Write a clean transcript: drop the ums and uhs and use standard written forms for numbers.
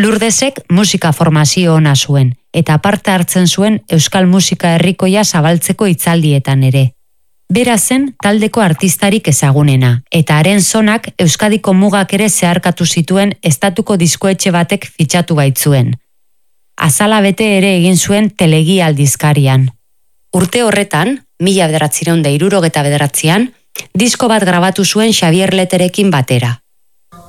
Lurdesek musika formazio ona zuen, eta parte hartzen zuen euskal musika herrikoia zabaltzeko hitzaldietan ere. Bera zen taldeko artistarik ezagunena, eta haren zonak Euskadiko mugak ere zeharkatu zituen estatuko diskoetxe batek fitxatu baitzuen. Azala bete ere egin zuen telegi aldizkarian. Urte horretan, 1969an, disko bat grabatu zuen Xabier Leterekin batera.